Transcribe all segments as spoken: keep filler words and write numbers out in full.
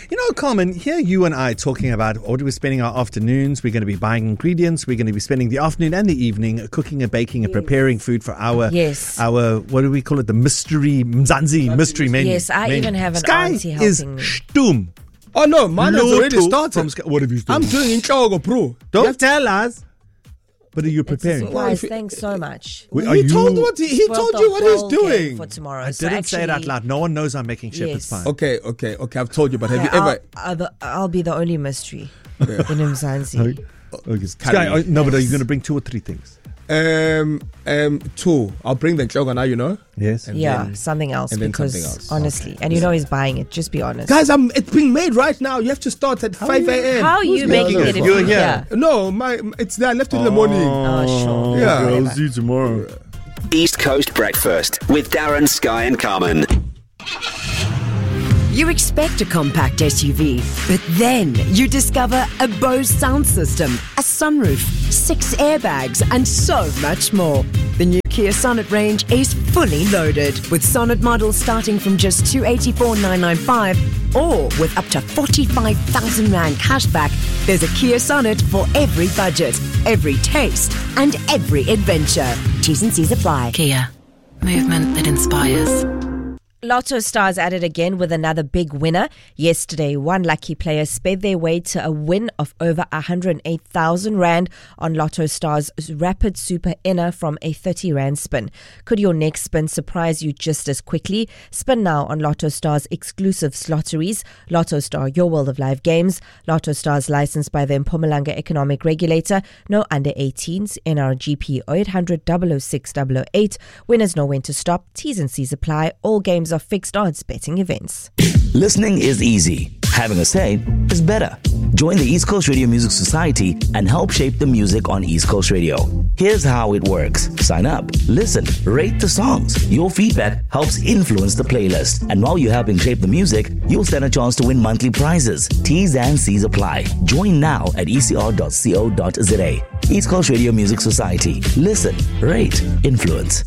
You know, Carmen, here you and I talking about what we're spending our afternoons. We're going to be buying ingredients. We're going to be spending the afternoon and the evening cooking and baking and yes. preparing food for our, yes. our, what do we call it? The mystery, Mzansi mystery menu. Yes, I menu. even have an Sky auntie helping is me. Stum. Oh no, mine has already started. From Sky. What have you done? I'm doing Inchogo, bro. Don't tell us. But are you preparing? Guys, thanks so much. Wait, he you, told what he, he told you what he's doing for tomorrow. I so didn't actually, say it out loud. No one knows I'm making shepherd's yes. pie. Okay, okay, okay. I've told you, but have okay, you ever? I'll, I'll, the, I'll be the only mystery yeah. in Mzansi. Okay. Sky, oh, no, but are you going to bring two or three things? Um, um, two. I'll bring the Chogo now, you know. Yes. And yeah, then, something else because something else. honestly, okay. and you know he's buying it. Just be honest, guys. I'm. It's being made right now. You have to start at five a.m. How are you Who's making it? You're here. Yeah. No, my it's there. I left it in the morning. Oh, sure. Yeah. I'll see you tomorrow. East Coast Breakfast with Darren, Sky and Carmen. You expect a compact S U V, but then you discover a Bose sound system, a sunroof, six airbags, and so much more. The new Kia Sonet range is fully loaded, with Sonet models starting from just two hundred eighty-four thousand nine hundred ninety-five or with up to forty-five thousand rand cashback. There's a Kia Sonet for every budget, every taste, and every adventure. T's and C's apply. Kia, movement that inspires. Lotto stars added again with another big winner. Yesterday, one lucky player sped their way to a win of over one hundred eight thousand rand on Lotto Stars Rapid Super Inner from a thirty rand spin. Could your next spin surprise you just as quickly? Spin now on Lotto Stars exclusive lotteries. Lotto Star, your world of live games. Lotto Stars licensed by the Mpumalanga Economic Regulator. No under eighteens. N R G P oh eight hundred, double oh six, double oh eight. Winners know when to stop. T's and C's apply. All games are fixed odds betting events. Listening is easy. Having a say is better. Join the East Coast Radio Music Society and help shape the music on East Coast Radio. Here's how it works. Sign up, listen, rate the songs. Your feedback helps influence the playlist. And while you're helping shape the music, you'll stand a chance to win monthly prizes. T's and C's apply. Join now at e c r dot co dot z a. East Coast Radio Music Society. Listen, rate, influence.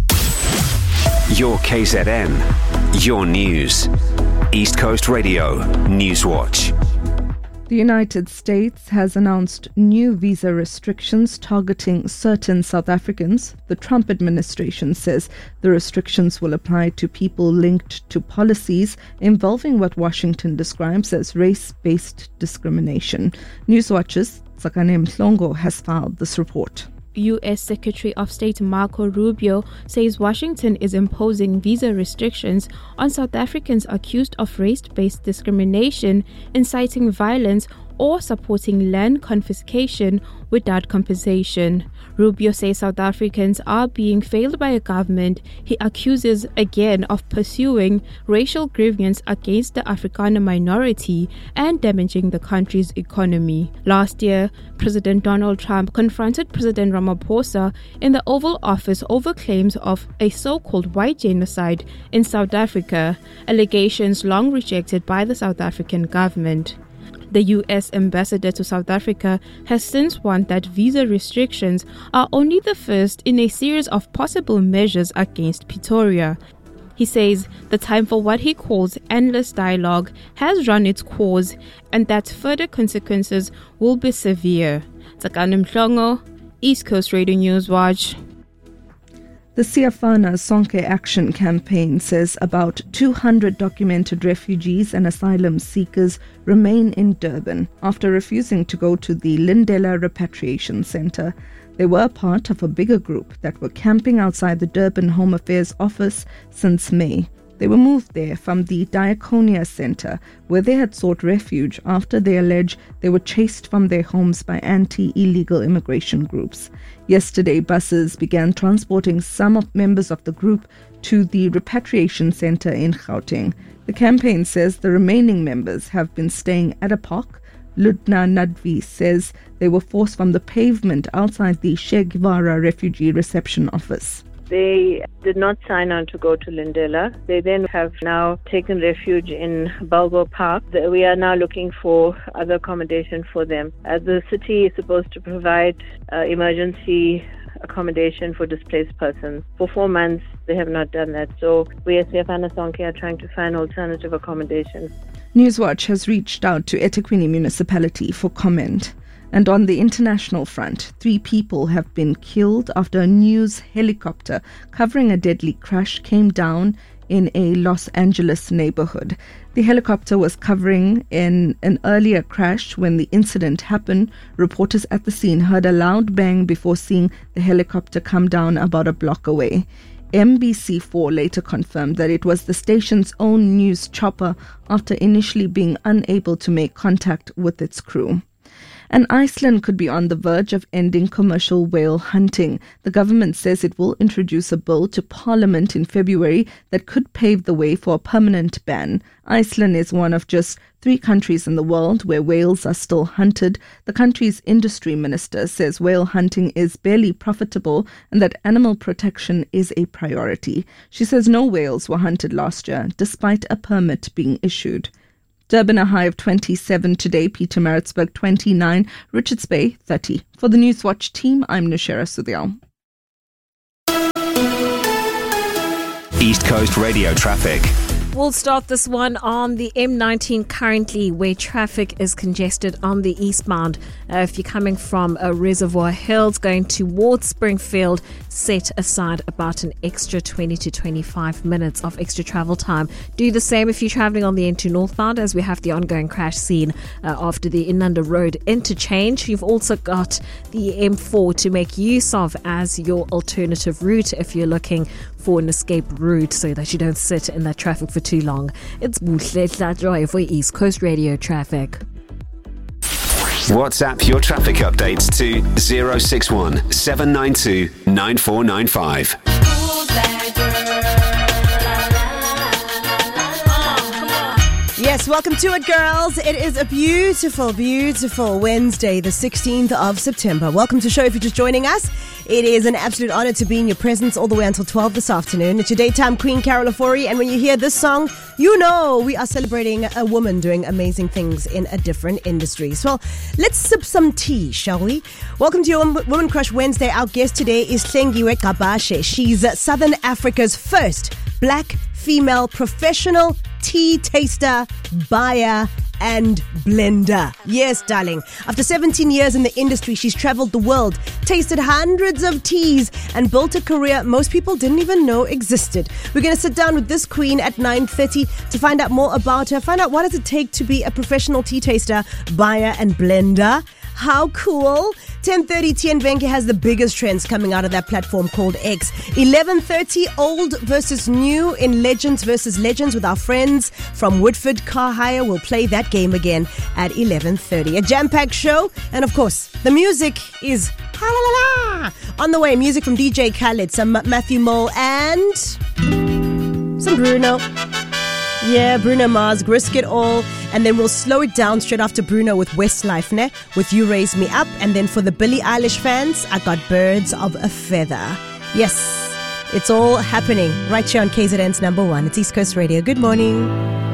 Your K Z N, your news. East Coast Radio Newswatch. The United States has announced new visa restrictions targeting certain South Africans. The Trump administration says the restrictions will apply to people linked to policies involving what Washington describes as race-based discrimination. Newswatch's Tsakane Mhlongo has filed this report. U S Secretary of State Marco Rubio says Washington is imposing visa restrictions on South Africans accused of race-based discrimination, inciting violence, or supporting land confiscation without compensation. Rubio says South Africans are being failed by a government he accuses again of pursuing racial grievance against the Afrikaner minority and damaging the country's economy. Last year, President Donald Trump confronted President Ramaphosa in the Oval Office over claims of a so-called white genocide in South Africa, allegations long rejected by the South African government. The U S ambassador to South Africa has since warned that visa restrictions are only the first in a series of possible measures against Pretoria. He says the time for what he calls endless dialogue has run its course and that further consequences will be severe. Tsakane Mhlongo, East Coast Radio Newswatch. The Siafana Sonke Action Campaign says about two hundred documented refugees and asylum seekers remain in Durban after refusing to go to the Lindela Repatriation Centre. They were part of a bigger group that were camping outside the Durban Home Affairs office since May. They were moved there from the Diaconia Centre, where they had sought refuge after they allege they were chased from their homes by anti-illegal immigration groups. Yesterday, buses began transporting some of members of the group to the repatriation centre in Gauteng. The campaign says the remaining members have been staying at a park. Ludna Nadvi says they were forced from the pavement outside the Che Guevara Refugee Reception Office. They did not sign on to go to Lindela. They then have now taken refuge in Balbo Park. We are now looking for other accommodation for them. As the city is supposed to provide uh, emergency accommodation for displaced persons. For four months, they have not done that. So we as Siafana Sonke are trying to find alternative accommodation. Newswatch has reached out to eThekwini municipality for comment. And on the international front, three people have been killed after a news helicopter covering a deadly crash came down in a Los Angeles neighborhood. The helicopter was covering in an earlier crash when the incident happened. Reporters at the scene heard a loud bang before seeing the helicopter come down about a block away. M B C four later confirmed that it was the station's own news chopper after initially being unable to make contact with its crew. And Iceland could be on the verge of ending commercial whale hunting. The government says it will introduce a bill to Parliament in February that could pave the way for a permanent ban. Iceland is one of just three countries in the world where whales are still hunted. The country's industry minister says whale hunting is barely profitable and that animal protection is a priority. She says no whales were hunted last year, despite a permit being issued. Durban a high of twenty-seven today, Pietermaritzburg twenty-nine, Richards Bay thirty. For the Newswatch team, I'm Nushera Sudyal. East Coast Radio traffic. We'll start this one on the M nineteen currently, where traffic is congested on the eastbound. Uh, if you're coming from uh, Reservoir Hills going towards Springfield, set aside about an extra twenty to twenty-five minutes of extra travel time. Do the same if you're traveling on the N two northbound, as we have the ongoing crash scene uh, after the Inanda Road interchange. You've also got the M four to make use of as your alternative route if you're looking for an escape route so that you don't sit in that traffic for too long. It's Buhle Joy for East Coast Radio traffic. WhatsApp your traffic updates to zero six one seven nine two nine four nine five. Yes, welcome to it, girls. It is a beautiful, beautiful Wednesday, the sixteenth of September. Welcome to the show if you're just joining us. It is an absolute honor to be in your presence all the way until twelve this afternoon. It's your daytime queen, Carol Ofori, and when you hear this song, you know we are celebrating a woman doing amazing things in a different industry. So well, let's sip some tea, shall we? Welcome to your Woman Crush Wednesday. Our guest today is Hlengiwe Gqabashe. She's Southern Africa's first black female professional tea taster, buyer, and blender. Yes, darling. After seventeen years in the industry, she's traveled the world, tasted hundreds of teas, and built a career most people didn't even know existed. We're going to sit down with this queen at nine thirty to find out more about her, find out what does it take to be a professional tea taster, buyer, and blender. How cool. ten thirty, Tien Venke has the biggest trends coming out of that platform called X. eleven thirty, old versus new in Legends versus Legends with our friends from Woodford Car Hire. We'll play that game again at eleven thirty. A jam-packed show. And of course, the music is la la la. On the way, music from D J Khaled, some Matthew Mole, and some Bruno. Yeah, Bruno Mars, Risk It All. And then we'll slow it down straight after Bruno with Westlife, ne? With You Raise Me Up. And then for the Billie Eilish fans, I got Birds of a Feather. Yes, it's all happening right here on K Z N's number one. It's East Coast Radio. Good morning.